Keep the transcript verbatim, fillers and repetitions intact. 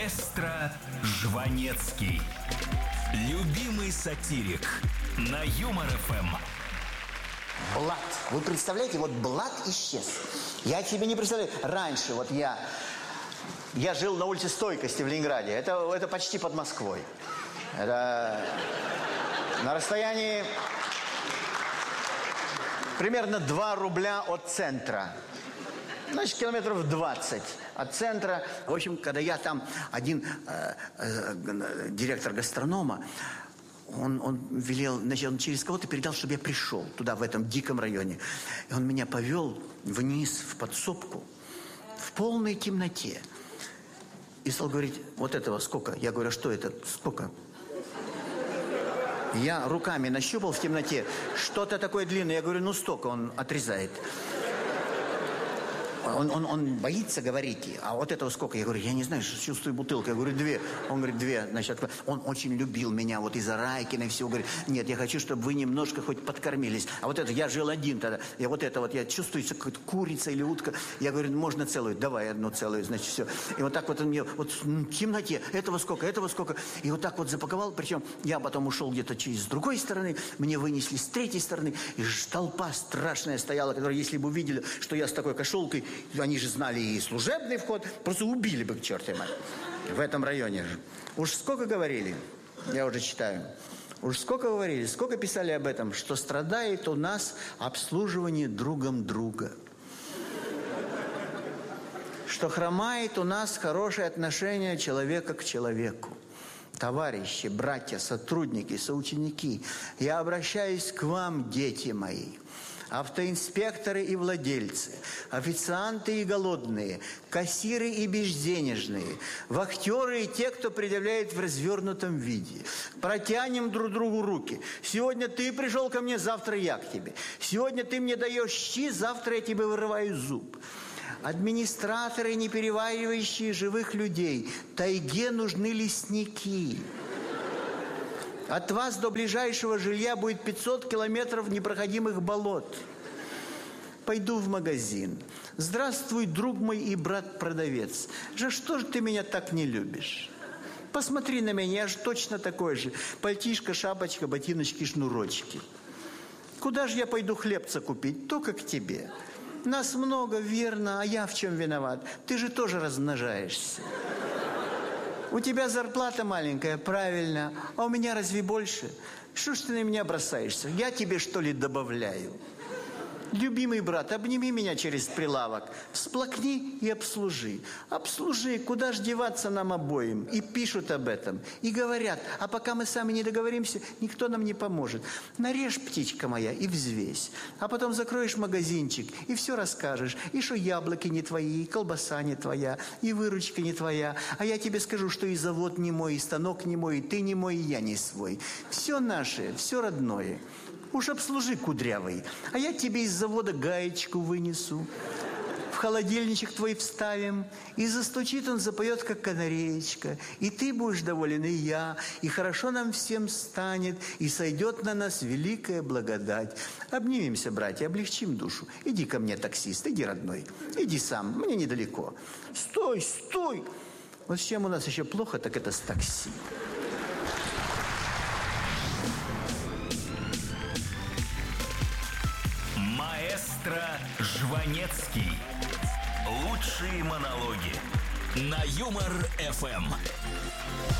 Маэстро Жванецкий. Любимый сатирик на Юмор эф эм. Блат. Вы представляете, вот Блат исчез. Я себе не представляю. Раньше вот я... Я жил на улице Стойкости в Ленинграде. Это, это почти под Москвой. Это на расстоянии примерно два рубля от центра. Значит, километров двадцать от центра. В общем, когда я там, один э, э, директор гастронома, он, он велел, значит, он через кого-то передал, чтобы я пришел туда, в этом диком районе. И он меня повел вниз, в подсобку, в полной темноте. И стал говорить: вот этого сколько? Я говорю: а что это? Сколько? Я руками нащупал в темноте что-то такое длинное. Я говорю: ну столько. Он отрезает. Он, он, он боится говорить. А вот этого сколько? Я говорю: я не знаю, чувствую бутылку. Я говорю: две. Он говорит: две. Значит, он очень любил меня, вот из-за Райкина и всего. Говорит: нет, я хочу, чтобы вы немножко хоть подкормились. А вот это, я жил один тогда. Я вот это вот, я чувствую, какая-то курица или утка. Я говорю: можно целую? Давай одну целую, значит, все. И вот так вот он мне, вот в темноте, этого сколько, этого сколько. И вот так вот запаковал. Причем я потом ушел где-то через с другой стороны. Мне вынесли с третьей стороны. И толпа страшная стояла, которая, если бы увидели, что я с такой кошелкой, они же знали и служебный вход, просто убили бы к чертовой матери. В этом районе же. Уж сколько говорили, я уже читаю, уж сколько говорили, сколько писали об этом, что страдает у нас обслуживание другом друга. Что хромает у нас хорошее отношение человека к человеку. Товарищи, братья, сотрудники, соученики, я обращаюсь к вам, дети мои. Автоинспекторы и владельцы, официанты и голодные, кассиры и безденежные, вахтеры и те, кто предъявляет в развернутом виде. Протянем друг другу руки. Сегодня ты пришел ко мне, завтра я к тебе. Сегодня ты мне даешь щи, завтра я тебе вырываю зуб. Администраторы, не переваривающие живых людей. Тайге нужны лесники. От вас до ближайшего жилья будет пятьсот километров непроходимых болот. Пойду в магазин. Здравствуй, друг мой и брат-продавец. За что же ты меня так не любишь? Посмотри на меня, я же точно такой же. Пальтишко, шапочка, ботиночки, шнурочки. Куда же я пойду хлебца купить? Только к тебе. Нас много, верно, а я в чем виноват? Ты же тоже размножаешься. У тебя зарплата маленькая, правильно. А у меня разве больше? Что ж ты на меня бросаешься? Я тебе, что ли, добавляю? Любимый брат, обними меня через прилавок. Всплакни и обслужи. Обслужи, куда ж деваться нам обоим? И пишут об этом. И говорят, а пока мы сами не договоримся, никто нам не поможет. Нарежь, птичка моя, и взвесь. А потом закроешь магазинчик и все расскажешь. И что яблоки не твои, и колбаса не твоя, и выручка не твоя. А я тебе скажу, что и завод не мой, и станок не мой, и ты не мой, и я не свой. Все наше, все родное. Уж обслужи, кудрявый, а я тебе из завода гаечку вынесу. В холодильничек твой вставим, и застучит он, запоет, как канареечка. И ты будешь доволен, и я, и хорошо нам всем станет, и сойдет на нас великая благодать. Обнимемся, братья, облегчим душу. Иди ко мне, таксист, иди, родной, иди сам, мне недалеко. Стой, стой! Вот с чем у нас еще плохо, так это с такси. Маэстро Жванецкий. Лучшие монологи на Юмор эф эм.